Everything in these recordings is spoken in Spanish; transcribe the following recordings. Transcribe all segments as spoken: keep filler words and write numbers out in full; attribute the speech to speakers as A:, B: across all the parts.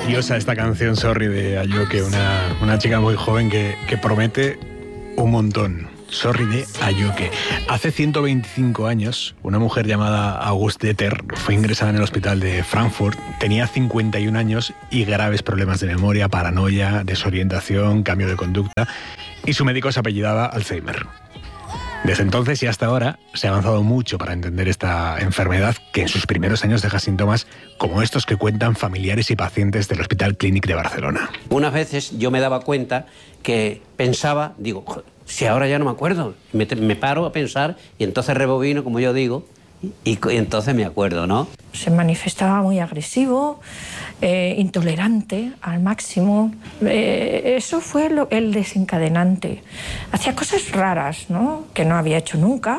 A: Preciosa esta canción, Sorry, de Ayoke, una, una chica muy joven que, que promete un montón. Sorry, de Ayoke. Hace ciento veinticinco años, una mujer llamada Auguste Deter fue ingresada en el hospital de Frankfurt. Tenía cincuenta y un años y graves problemas de memoria, paranoia, desorientación, cambio de conducta, y su médico se apellidaba Alzheimer. Desde entonces y hasta ahora se ha avanzado mucho para entender esta enfermedad que en sus primeros años deja síntomas como estos que cuentan familiares y pacientes del Hospital Clínic de Barcelona.
B: Unas veces yo me daba cuenta que pensaba, digo, si ahora ya no me acuerdo, me, me paro a pensar y entonces rebobino, como yo digo, y, y entonces me acuerdo, ¿no?
C: Se manifestaba muy agresivo, eh, intolerante al máximo. Eh, eso fue lo, el desencadenante. Hacía cosas raras, ¿no?, que no había hecho nunca.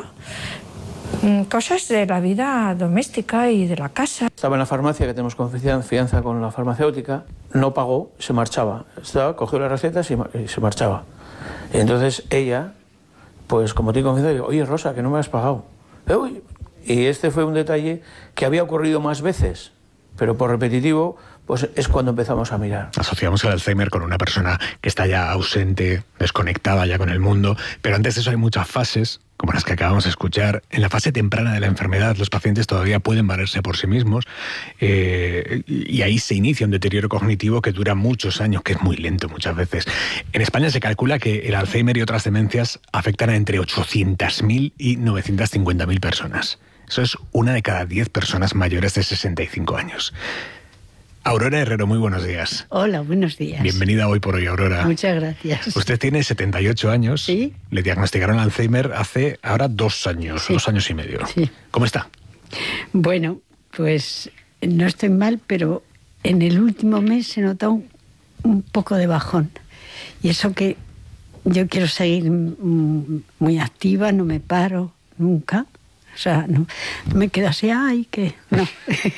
C: Cosas de la vida doméstica y de la casa.
D: Estaba en la farmacia, que tenemos confianza con la farmacéutica, no pagó, se marchaba. Estaba, cogió las recetas y, y se marchaba. Y entonces ella, pues como tiene confianza, digo, oye Rosa, que no me has pagado. Eh, uy. Y este fue un detalle que había ocurrido más veces, pero por repetitivo, pues es cuando empezamos a mirar.
A: Asociamos el Alzheimer con una persona que está ya ausente, desconectada ya con el mundo, pero antes de eso hay muchas fases, como las que acabamos de escuchar. En la fase temprana de la enfermedad, los pacientes todavía pueden valerse por sí mismos, eh, y ahí se inicia un deterioro cognitivo que dura muchos años, que es muy lento muchas veces. En España se calcula que el Alzheimer y otras demencias afectan a entre ochocientas mil y novecientas cincuenta mil personas. Eso es una de cada diez personas mayores de sesenta y cinco años. Aurora Herrero, muy buenos días.
E: Hola, buenos días.
A: Bienvenida Hoy por Hoy, Aurora.
E: Muchas gracias.
A: Usted tiene setenta y ocho años.
E: Sí.
A: Le diagnosticaron Alzheimer hace ahora dos años, sí. dos años y medio.
E: Sí.
A: ¿Cómo está?
E: Bueno, pues no estoy mal, pero en el último mes he notado un, un poco de bajón. Y eso que yo quiero seguir muy activa, no me paro nunca. O sea, no, no me quedo así, ay, que no.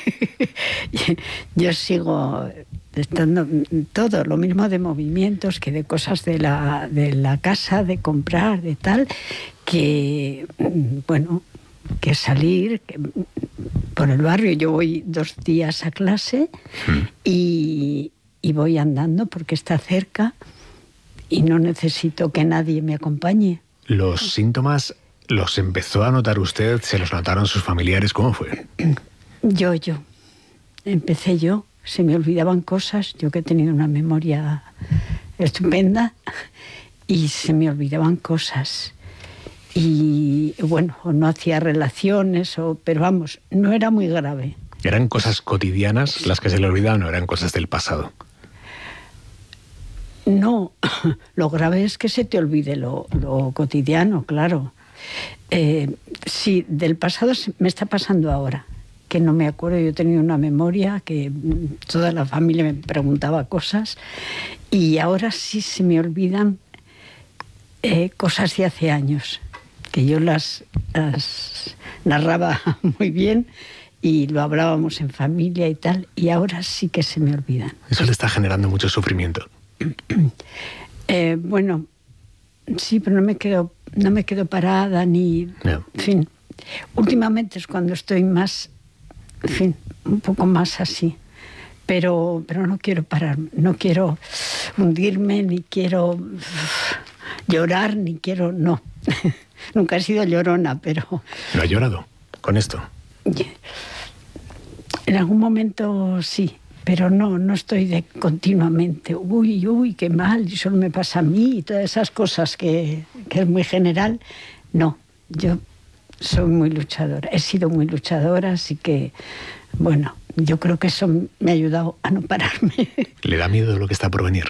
E: Yo sigo estando todo, lo mismo de movimientos que de cosas de la, de la casa, de comprar, de tal, que, bueno, que salir que, por el barrio. Yo voy dos días a clase y, y voy andando porque está cerca y no necesito que nadie me acompañe.
A: Los síntomas... ¿Los empezó a notar usted? ¿Se los notaron sus familiares? ¿Cómo fue?
E: Yo, yo. Empecé yo. Se me olvidaban cosas. Yo que he tenido una memoria estupenda. Y se me olvidaban cosas. Y bueno, o no hacía relaciones, o, pero vamos, no era muy grave.
A: ¿Eran cosas cotidianas las que se le olvidaban o eran cosas del pasado?
E: No, lo grave es que se te olvide lo, lo cotidiano, claro. Eh, sí, del pasado me está pasando ahora, que no me acuerdo. Yo he tenido una memoria que toda la familia me preguntaba cosas y ahora sí se me olvidan eh, cosas de hace años, que yo las, las narraba muy bien y lo hablábamos en familia y tal, y ahora sí que se me olvidan.
A: Eso le está generando mucho sufrimiento.
E: eh, bueno, sí, pero no me quedo no me quedo parada ni,
A: no.
E: En fin, últimamente es cuando estoy más, en fin, un poco más así, pero pero no quiero parar, no quiero hundirme, ni quiero uf, llorar, ni quiero, no. Nunca he sido llorona, pero...
A: ¿Lo ha llorado con esto?
E: En algún momento sí. Pero no, no estoy de continuamente, uy, uy, qué mal, y solo me pasa a mí, y todas esas cosas que, que es muy general. No, yo soy muy luchadora, he sido muy luchadora, así que, bueno, yo creo que eso me ha ayudado a no pararme.
A: ¿Le da miedo lo que está por venir?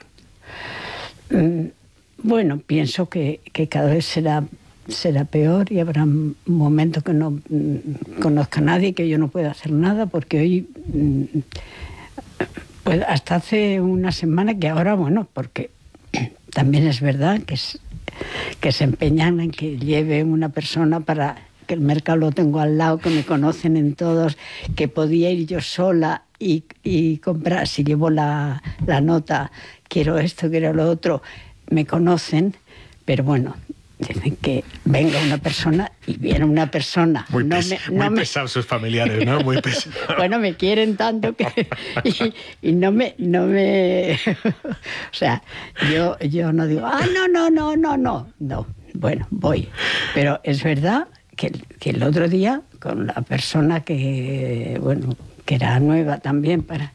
E: Bueno, pienso que, que cada vez será, será peor y habrá un momento que no conozca a nadie, que yo no pueda hacer nada, porque hoy... Pues hasta hace una semana, que ahora, bueno, porque también es verdad que, es, que se empeñan en que lleve una persona para que el mercado lo tengo al lado, que me conocen en todos, que podía ir yo sola y, y comprar, si llevo la, la nota, quiero esto, quiero lo otro, me conocen, pero bueno, dicen que venga una persona y viene una persona.
A: Muy,
E: no
A: pes
E: me, no
A: muy
E: me...
A: pesados sus familiares, ¿no? Muy pesados.
E: Bueno, me quieren tanto que... Y, y no me... No me... O sea, yo, yo no digo, ah, no, no, no, no, no. No, bueno, voy. Pero es verdad que, que el otro día, con la persona que, bueno, que era nueva también para...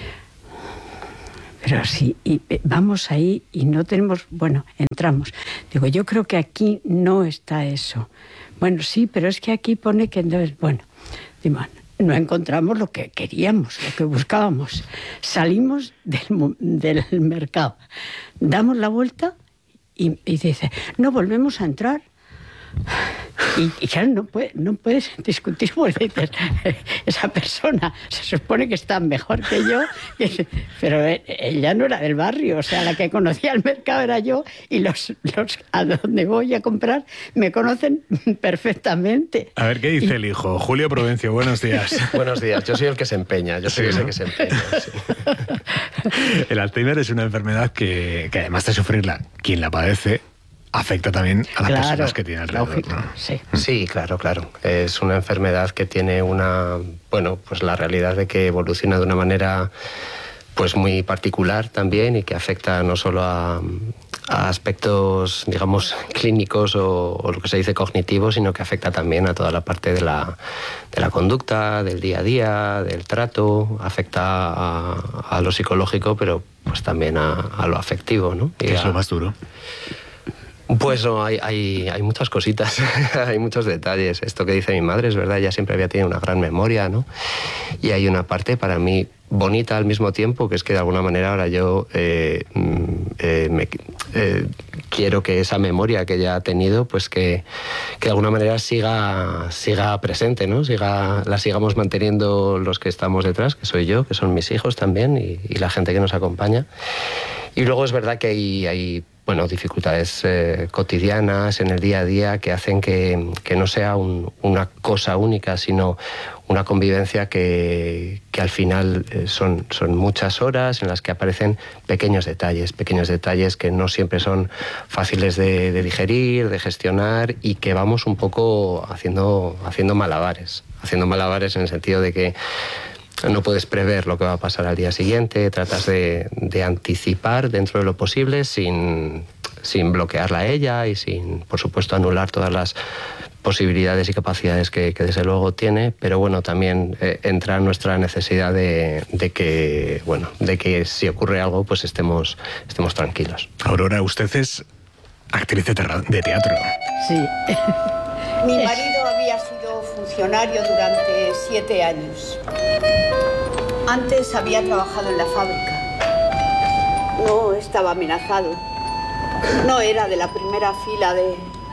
E: Pero sí, y vamos ahí y no tenemos... Bueno, entramos. Digo, yo creo que aquí no está eso. Bueno, sí, pero es que aquí pone que... Entonces, bueno, digo, no encontramos lo que queríamos, lo que buscábamos. Salimos del, del mercado, damos la vuelta y, y dice, no, volvemos a entrar. Y, y claro, no, puede, no puedes discutir porque dices, esa persona se supone que está mejor que yo, pero ella no era del barrio, o sea, la que conocía el mercado era yo, y los, los a donde voy a comprar me conocen perfectamente.
A: A ver, ¿qué dice y... el hijo? Julio Provencio, buenos días.
F: Buenos días, yo soy el que se empeña, yo soy sí, ese ¿no? que se empeña. Sí.
A: El Alzheimer es una enfermedad que, que además de sufrirla, quien la padece, afecta también a las claro, personas que tienen alrededor, ¿no?
F: Sí. Sí, claro, claro. Es una enfermedad que tiene una, bueno, pues la realidad de que evoluciona de una manera pues muy particular también y que afecta no solo a, a aspectos, digamos, clínicos o, o lo que se dice cognitivos, sino que afecta también a toda la parte de la, de la conducta, del día a día, del trato, afecta a, a lo psicológico, pero pues también a, a lo afectivo, ¿no?
A: ¿Qué es lo más duro?
F: Pues no, hay, hay, hay muchas cositas, hay muchos detalles. Esto que dice mi madre es verdad, ella siempre había tenido una gran memoria, ¿no? Y hay una parte para mí bonita al mismo tiempo, que es que de alguna manera ahora yo eh, eh, me, eh, quiero que esa memoria que ella ha tenido, pues que, que de alguna manera siga, siga presente, ¿no? Siga, la sigamos manteniendo los que estamos detrás, que soy yo, que son mis hijos también y, y la gente que nos acompaña. Y luego es verdad que hay... hay bueno, dificultades eh, cotidianas en el día a día que hacen que, que no sea un, una cosa única, sino una convivencia que, que al final eh, son, son muchas horas en las que aparecen pequeños detalles, pequeños detalles que no siempre son fáciles de, de digerir, de gestionar y que vamos un poco haciendo, haciendo malabares, haciendo malabares en el sentido de que no puedes prever lo que va a pasar al día siguiente, tratas de, de anticipar dentro de lo posible sin, sin bloquearla a ella y sin, por supuesto, anular todas las posibilidades y capacidades que, que desde luego tiene, pero bueno, también eh, entra nuestra necesidad de, de que, bueno, de que si ocurre algo, pues estemos, estemos tranquilos.
A: Aurora, usted es actriz de, de teatro.
E: Sí.
G: Mi marido había sido funcionario durante siete años. Antes había trabajado en la fábrica. No estaba amenazado. No era de la primera fila de...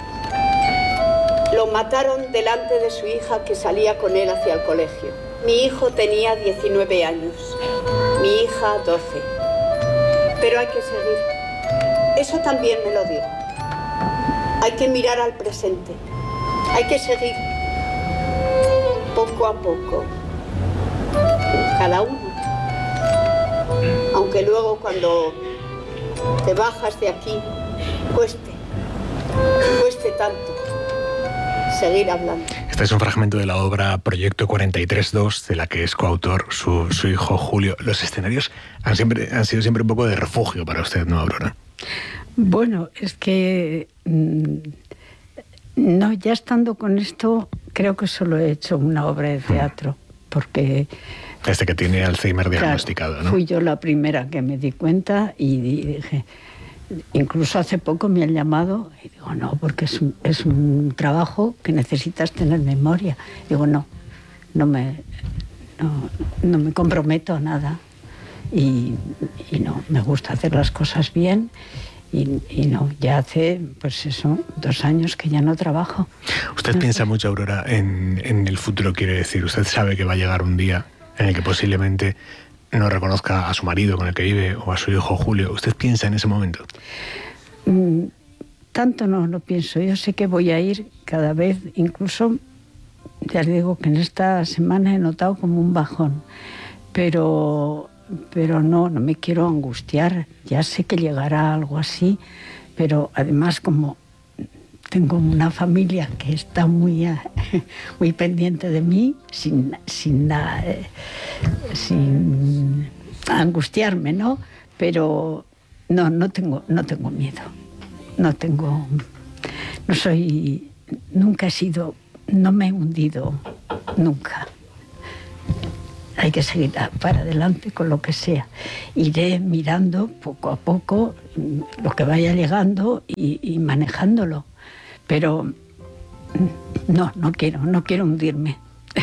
G: Lo mataron delante de su hija que salía con él hacia el colegio. Mi hijo tenía diecinueve años. Mi hija doce. Pero hay que seguir. Eso también me lo digo. Hay que mirar al presente. Hay que seguir. Poco a poco. Cada uno. Aunque luego cuando te bajas de aquí, cueste, cueste tanto seguir hablando.
A: Este es un fragmento de la obra Proyecto cuarenta y tres dos, de la que es coautor su, su hijo Julio. Los escenarios han, siempre, han sido siempre un poco de refugio para usted, ¿no, Aurora?
E: Bueno, es que... Mmm, no, ya estando con esto, creo que solo he hecho una obra de teatro, porque...
A: Desde que tiene Alzheimer diagnosticado,
E: claro,
A: ¿no?
E: Fui yo la primera que me di cuenta y dije... Incluso hace poco me han llamado y digo, no, porque es un, es un trabajo que necesitas tener memoria. Digo, no, no me, no, no me comprometo a nada. Y, y no, me gusta hacer las cosas bien. Y, y no, ya hace, pues eso, dos años que ya no trabajo.
A: ¿Usted piensa mucho, Aurora, en, en el futuro, quiere decir? Usted sabe que va a llegar un día en el que posiblemente no reconozca a su marido con el que vive o a su hijo Julio. ¿Usted piensa en ese momento?
E: Mm, tanto no lo pienso. Yo sé que voy a ir cada vez, incluso, ya le digo que en esta semana he notado como un bajón. Pero... pero no, no me quiero angustiar, ya sé que llegará algo así, pero además como tengo una familia que está muy, muy pendiente de mí, sin, sin, eh, sin angustiarme, ¿no? Pero no, no tengo, no tengo miedo. No tengo, no soy, nunca he sido, no me he hundido, nunca. Hay que seguir para adelante con lo que sea. Iré mirando poco a poco lo que vaya llegando y, y manejándolo. Pero no, no quiero, no quiero hundirme.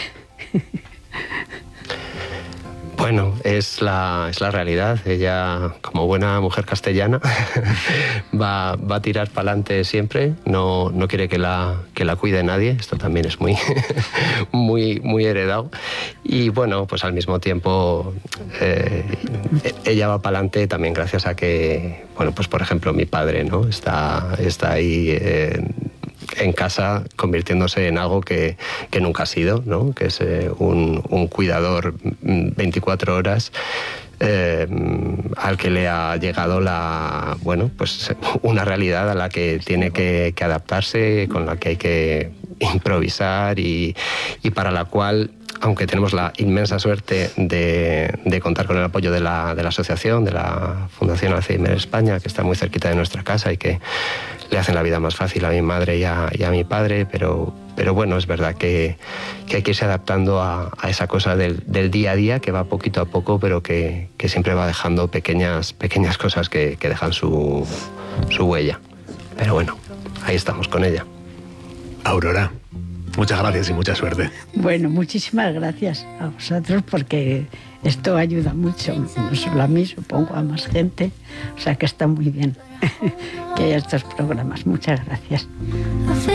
F: Bueno, es la, es la realidad. Ella, como buena mujer castellana, va, va a tirar para adelante siempre. No, no quiere que la, que la cuide nadie. Esto también es muy, muy, muy heredado. Y bueno, pues al mismo tiempo, eh, ella va para adelante también gracias a que, bueno, pues por ejemplo, mi padre, ¿no? Está, está ahí... Eh, en casa, convirtiéndose en algo que, que nunca ha sido, ¿no? Que es eh, un, un cuidador veinticuatro horas eh, al que le ha llegado la, bueno, pues una realidad a la que tiene que, que adaptarse, con la que hay que improvisar y, y para la cual, aunque tenemos la inmensa suerte de, de contar con el apoyo de la, de la asociación, de la Fundación Alzheimer España, que está muy cerquita de nuestra casa y que le hacen la vida más fácil a mi madre y a, y a mi padre, pero, pero bueno, es verdad que, que hay que irse adaptando a, a esa cosa del, del día a día que va poquito a poco, pero que, que siempre va dejando pequeñas, pequeñas cosas que, que dejan su, su huella. Pero bueno, ahí estamos con ella.
A: Aurora, muchas gracias y mucha suerte.
E: Bueno, muchísimas gracias a vosotros porque esto ayuda mucho, no solo a mí, supongo a más gente, o sea que está muy bien que haya estos programas. Muchas gracias.